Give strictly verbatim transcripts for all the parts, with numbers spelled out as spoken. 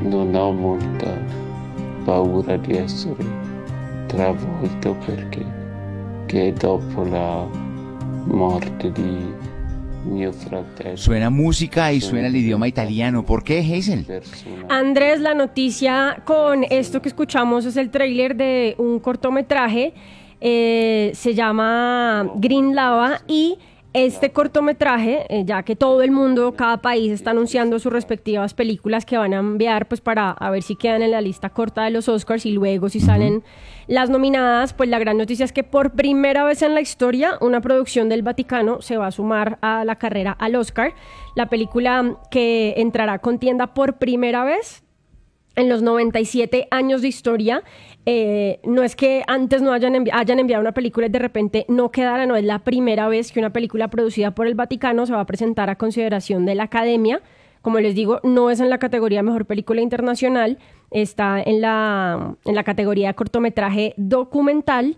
non ho molta paura di essere travolto perché che dopo la morte di mio fratello. Suena música y suena el idioma italiano. ¿Por qué, Hazel? Andrés, la noticia con esto que escuchamos es el tráiler de un cortometraje, eh, se llama Green Lava, y este cortometraje, eh, ya que todo el mundo, cada país está anunciando sus respectivas películas que van a enviar pues para a ver si quedan en la lista corta de los Oscars y luego si salen las nominadas, pues la gran noticia es que por primera vez en la historia una producción del Vaticano se va a sumar a la carrera al Oscar. La película que entrará a contienda por primera vez en los noventa y siete años de historia. Eh, no es que antes no hayan, envi- hayan enviado una película y de repente no quedara, no, es la primera vez que una película producida por el Vaticano se va a presentar a consideración de la Academia. Como les digo, no es en la categoría Mejor Película Internacional, está en la, en la categoría Cortometraje Documental,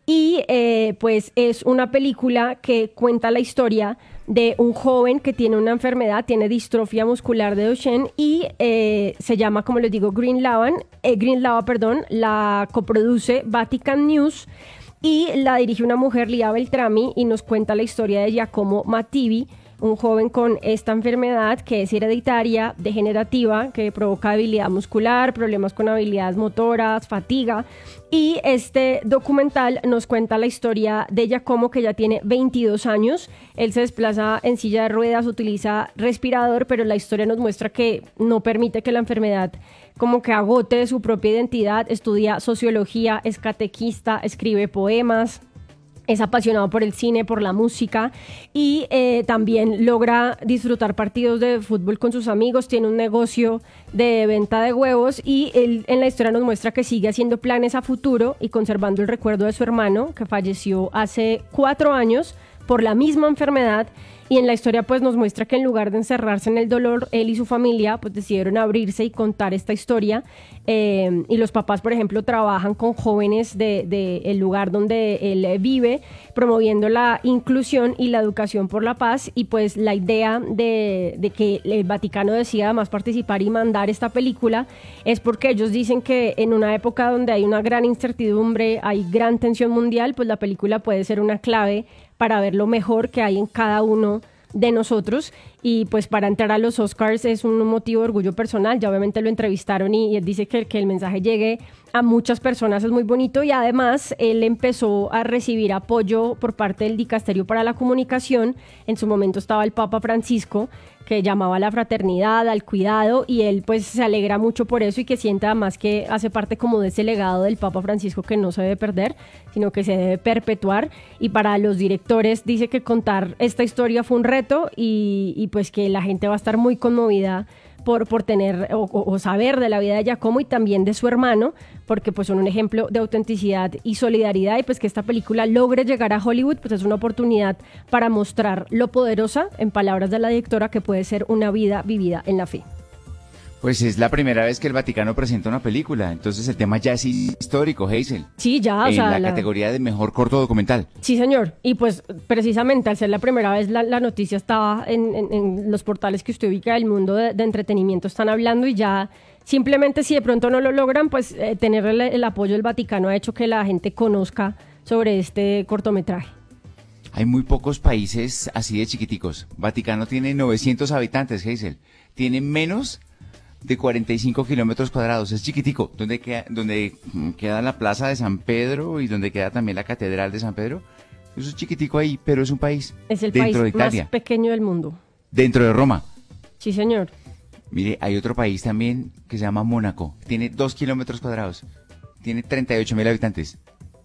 y eh, pues es una película que cuenta la historia de un joven que tiene una enfermedad, tiene distrofia muscular de Duchenne, y eh, se llama, como les digo, Green Lava, eh, Green Lava, perdón, la coproduce Vatican News y la dirige una mujer, Lia Beltrami, y nos cuenta la historia de Giacomo Mattivi, un joven con esta enfermedad que es hereditaria, degenerativa, que provoca debilidad muscular, problemas con habilidades motoras, fatiga. Y este documental nos cuenta la historia de Giacomo, que ya tiene veintidós años. Él se desplaza en silla de ruedas, utiliza respirador, pero la historia nos muestra que no permite que la enfermedad como que agote su propia identidad. Estudia sociología, es catequista, escribe poemas. Es apasionado por el cine, por la música, y eh, también logra disfrutar partidos de fútbol con sus amigos. Tiene un negocio de venta de huevos y él en la historia nos muestra que sigue haciendo planes a futuro y conservando el recuerdo de su hermano, que falleció hace cuatro años por la misma enfermedad. Y en la historia pues nos muestra que en lugar de encerrarse en el dolor, él y su familia pues decidieron abrirse y contar esta historia. Eh, y los papás, por ejemplo, trabajan con jóvenes del de, de el lugar donde él vive, promoviendo la inclusión y la educación por la paz. Y pues la idea de, de que el Vaticano decida además participar y mandar esta película es porque ellos dicen que en una época donde hay una gran incertidumbre, hay gran tensión mundial, pues la película puede ser una clave para ver lo mejor que hay en cada uno de nosotros. Y pues para entrar a los Oscars es un motivo de orgullo personal. Ya obviamente lo entrevistaron y, y él dice que, que el mensaje llegue a muchas personas es muy bonito, y además él empezó a recibir apoyo por parte del Dicasterio para la Comunicación. En su momento estaba el Papa Francisco, que llamaba a la fraternidad, al cuidado, y él pues se alegra mucho por eso y que sienta además que hace parte como de ese legado del Papa Francisco que no se debe perder, sino que se debe perpetuar. Y para los directores dice que contar esta historia fue un reto y, y pues que la gente va a estar muy conmovida por, por tener o, o saber de la vida de Giacomo y también de su hermano, porque pues son un ejemplo de autenticidad y solidaridad, y pues que esta película logre llegar a Hollywood pues es una oportunidad para mostrar lo poderosa, en palabras de la directora, que puede ser una vida vivida en la fe. Pues es la primera vez que el Vaticano presenta una película, entonces el tema ya es histórico, Hazel. Sí, ya, o en sea, la, la categoría de mejor corto documental. Sí, señor. Y pues precisamente al ser la primera vez la, la noticia estaba en, en, en los portales que usted ubica del mundo de, de entretenimiento, están hablando, y ya simplemente si de pronto no lo logran, pues eh, tener el, el apoyo del Vaticano ha hecho que la gente conozca sobre este cortometraje. Hay muy pocos países así de chiquiticos. Vaticano tiene novecientos habitantes, Hazel. Tiene menos de cuarenta y cinco kilómetros cuadrados, es chiquitico, donde queda, donde queda la plaza de San Pedro y donde queda también la catedral de San Pedro. Eso es chiquitico ahí, pero es un país Es el dentro país de Italia, más pequeño del mundo. dentro de Roma. Sí, señor. Mire, hay otro país también que se llama Mónaco, tiene dos kilómetros cuadrados, tiene treinta y ocho mil habitantes.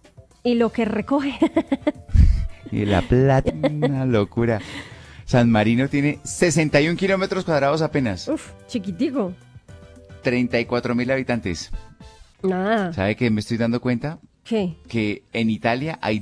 Y lo que recoge. Y la plata, una locura. San Marino tiene sesenta y un kilómetros cuadrados apenas. Uf, chiquitico. treinta y cuatro mil habitantes. Nada. ¿Sabe qué me estoy dando cuenta? ¿Qué? Que en Italia hay